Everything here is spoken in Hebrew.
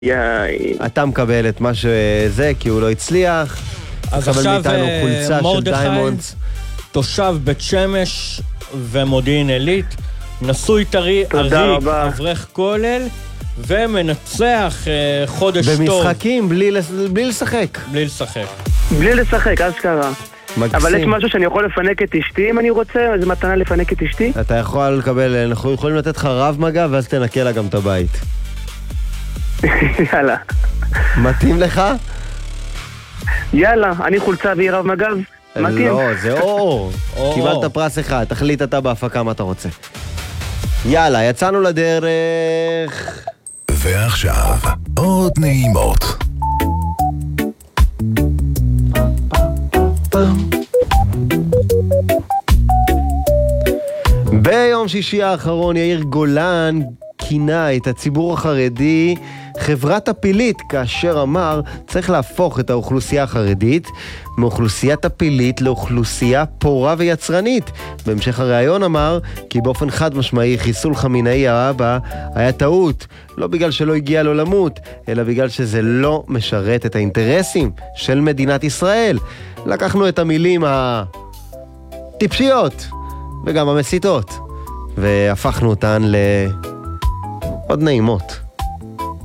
יאי. אתה מקבל את מה שזה, כי הוא לא הצליח. אז תקבל עכשיו מאיתנו חולצה של מרדכי, דיימונדס. תושב בית שמש ומודיעין עילית, נשוי טרי, רבה. אברך כולל, ומנצח חודש טוב. במשחקים, בלי לשחק. בלי לשחק. בלי לשחק, אשכרה. מקסים. אבל יש משהו שאני יכול לפנק את אשתי אם אני רוצה? איזו מתנה לפנק את אשתי? אתה יכול לקבל, אנחנו יכולים לתת לך רב מגע, ואז תנקה לה גם את הבית. יאללה. מתאים לך? יאללה, אני חולצה והיא רב מג"ב. מתאים. לא, זה אור. קיבלת פרס אחד, תחליט אתה בהפקה מה אתה רוצה. יאללה, יצאנו לדרך. ועכשיו, עוד נעימות. ביום שישי האחרון יאיר גולן כינה את הציבור החרדי חברת הפילית, כאשר אמר צריך להפוך את האוכלוסייה החרדית מאוכלוסיית הפילית לאוכלוסייה פורה ויצרנית. בהמשך הראיון אמר כי באופן חד משמעי חיסול חמינאי האבא היה טעות, לא בגלל שלא הגיע לו למות, אלא בגלל שזה לא משרת את האינטרסים של מדינת ישראל. לקחנו את המילים הטיפשיות וגם המסיתות והפכנו אותן לעוד נעימות.